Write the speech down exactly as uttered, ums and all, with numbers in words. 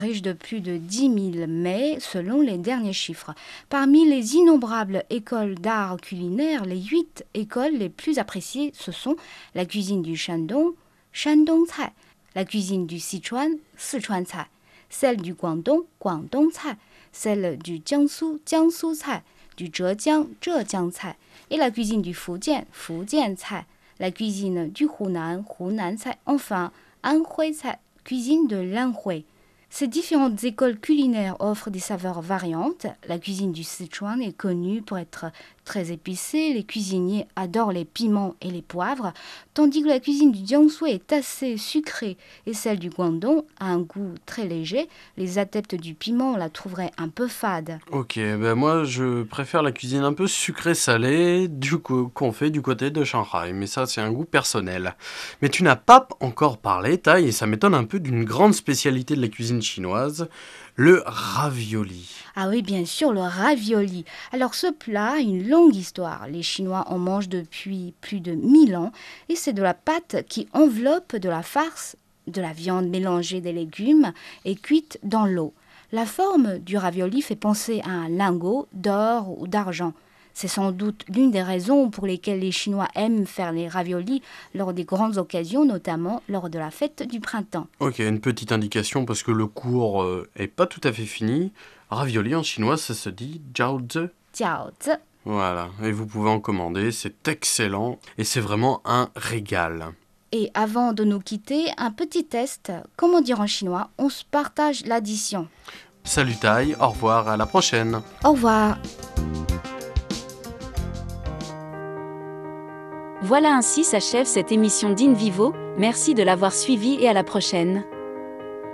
riche de plus de dix mille mets selon les derniers chiffres. Parmi les innombrables écoles d'art culinaire, les huit écoles les plus appréciées, ce sont la cuisine du Shandong, Shandong Cai, la cuisine du Sichuan, Sichuan Cai, celle du Guangdong, Guangdong Cai, celle du Jiangsu, Jiangsu Cai, du Zhejiang, Zhejiang Cai, et la cuisine du Fujian, Fujian Cai, la cuisine du Hunan, Hunan Cai, enfin Anhui Cai, cuisine de l'Anhui. Ces différentes écoles culinaires offrent des saveurs variantes. La cuisine du Sichuan est connue pour être très épicée. Les cuisiniers adorent les piments et les poivres, tandis que la cuisine du Jiangsu est assez sucrée et celle du Guangdong a un goût très léger. Les adeptes du piment la trouveraient un peu fade. Ok, ben moi je préfère la cuisine un peu sucrée-salée du coup, qu'on fait du côté de Shanghai, mais ça c'est un goût personnel. Mais tu n'as pas encore parlé, Tai, et ça m'étonne un peu d'une grande spécialité de la cuisine chinoise, le ravioli. Ah oui, bien sûr, le ravioli. Alors ce plat a une longue histoire. Les Chinois en mangent depuis plus de mille ans et c'est de la pâte qui enveloppe de la farce, de la viande mélangée des légumes et cuite dans l'eau. La forme du ravioli fait penser à un lingot d'or ou d'argent. C'est sans doute l'une des raisons pour lesquelles les Chinois aiment faire les raviolis lors des grandes occasions, notamment lors de la fête du printemps. Ok, une petite indication parce que le cours euh, est pas tout à fait fini. Ravioli en chinois ça se dit jiaozi. Jiaozi. Voilà, et vous pouvez en commander, c'est excellent et c'est vraiment un régal. Et avant de nous quitter, un petit test. Comment dire en chinois? On se partage l'addition. Salut Tai, au revoir, à la prochaine. Au revoir. Voilà ainsi s'achève cette émission d'In Vivo, merci de l'avoir suivie et à la prochaine.